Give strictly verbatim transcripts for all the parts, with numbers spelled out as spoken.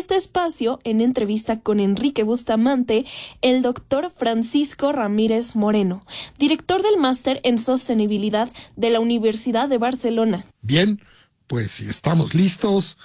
este espacio, en entrevista con Enrique Bustamante, el doctor Francisco Ramírez Moreno, director del Máster en Sostenibilidad de la Universidad de Barcelona. Bien, pues si estamos listos,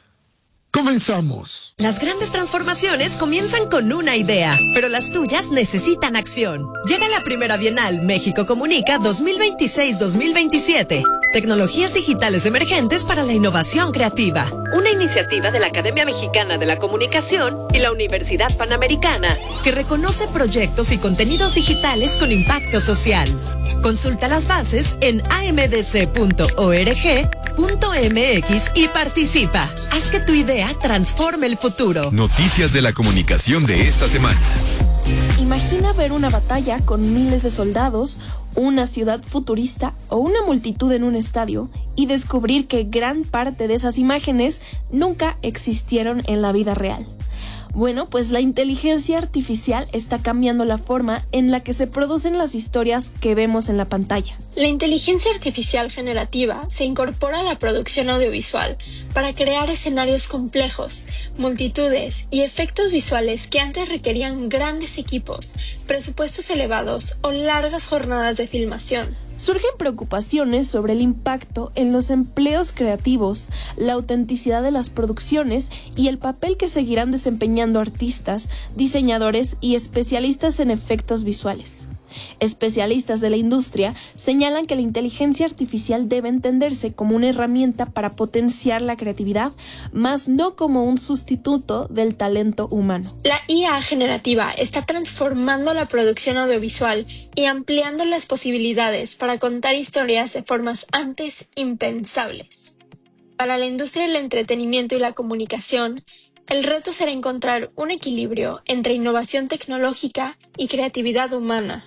¡comenzamos! Las grandes transformaciones comienzan con una idea, pero las tuyas necesitan acción. Llega la primera Bienal México Comunica dos mil veintiséis dos mil veintisiete. Tecnologías digitales emergentes para la innovación creativa. Una iniciativa de la Academia Mexicana de la Comunicación y la Universidad Panamericana, que reconoce proyectos y contenidos digitales con impacto social. Consulta las bases en a m d c punto org punto m x y participa. Haz que tu idea transforme el futuro. Noticias de la comunicación de esta semana. Imagina ver una batalla con miles de soldados, una ciudad futurista o una multitud en un estadio y descubrir que gran parte de esas imágenes nunca existieron en la vida real. Bueno, pues la inteligencia artificial está cambiando la forma en la que se producen las historias que vemos en la pantalla. La inteligencia artificial generativa se incorpora a la producción audiovisual para crear escenarios complejos, multitudes y efectos visuales que antes requerían grandes equipos, presupuestos elevados o largas jornadas de filmación. Surgen preocupaciones sobre el impacto en los empleos creativos, la autenticidad de las producciones y el papel que seguirán desempeñando artistas, diseñadores y especialistas en efectos visuales. Especialistas de la industria señalan que la inteligencia artificial debe entenderse como una herramienta para potenciar la creatividad, más no como un sustituto del talento humano. La I A generativa está transformando la producción audiovisual y ampliando las posibilidades para contar historias de formas antes impensables. Para la industria del entretenimiento y la comunicación, el reto será encontrar un equilibrio entre innovación tecnológica y creatividad humana.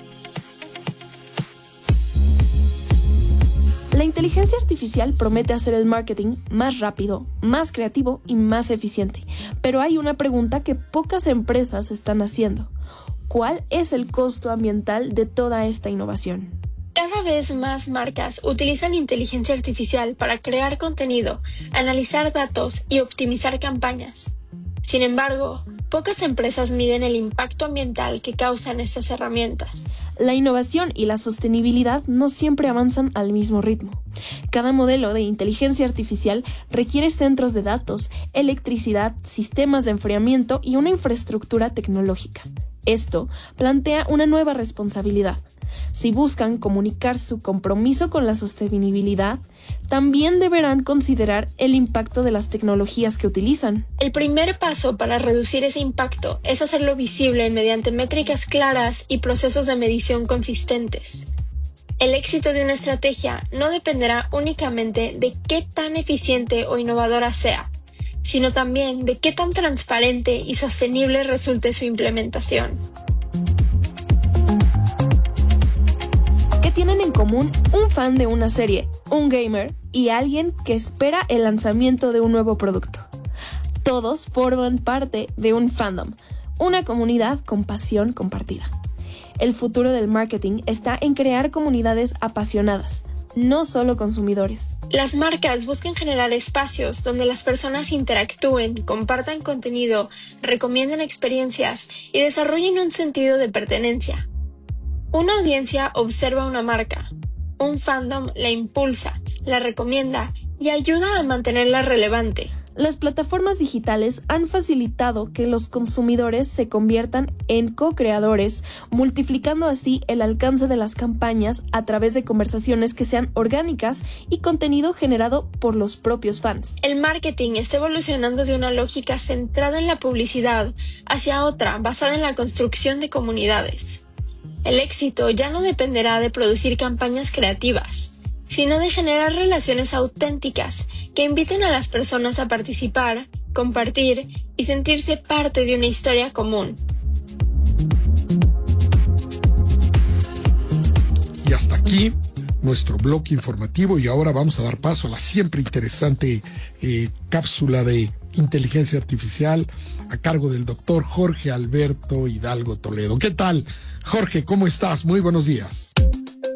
La inteligencia artificial promete hacer el marketing más rápido, más creativo y más eficiente. Pero hay una pregunta que pocas empresas están haciendo. ¿Cuál es el costo ambiental de toda esta innovación? Cada vez más marcas utilizan inteligencia artificial para crear contenido, analizar datos y optimizar campañas. Sin embargo, pocas empresas miden el impacto ambiental que causan estas herramientas. La innovación y la sostenibilidad no siempre avanzan al mismo ritmo. Cada modelo de inteligencia artificial requiere centros de datos, electricidad, sistemas de enfriamiento y una infraestructura tecnológica. Esto plantea una nueva responsabilidad. Si buscan comunicar su compromiso con la sostenibilidad, también deberán considerar el impacto de las tecnologías que utilizan. El primer paso para reducir ese impacto es hacerlo visible mediante métricas claras y procesos de medición consistentes. El éxito de una estrategia no dependerá únicamente de qué tan eficiente o innovadora sea, sino también de qué tan transparente y sostenible resulte su implementación. Tienen en común un fan de una serie, un gamer y alguien que espera el lanzamiento de un nuevo producto. Todos forman parte de un fandom, una comunidad con pasión compartida. El futuro del marketing está en crear comunidades apasionadas, no solo consumidores. Las marcas buscan generar espacios donde las personas interactúen, compartan contenido, recomienden experiencias y desarrollen un sentido de pertenencia. Una audiencia observa una marca, un fandom la impulsa, la recomienda y ayuda a mantenerla relevante. Las plataformas digitales han facilitado que los consumidores se conviertan en co-creadores, multiplicando así el alcance de las campañas a través de conversaciones que sean orgánicas y contenido generado por los propios fans. El marketing está evolucionando de una lógica centrada en la publicidad hacia otra basada en la construcción de comunidades. El éxito ya no dependerá de producir campañas creativas, sino de generar relaciones auténticas que inviten a las personas a participar, compartir y sentirse parte de una historia común. Y hasta aquí nuestro bloque informativo, y ahora vamos a dar paso a la siempre interesante eh, cápsula de inteligencia artificial a cargo del doctor Jorge Alberto Hidalgo Toledo. ¿Qué tal, Jorge? ¿Cómo estás? Muy buenos días.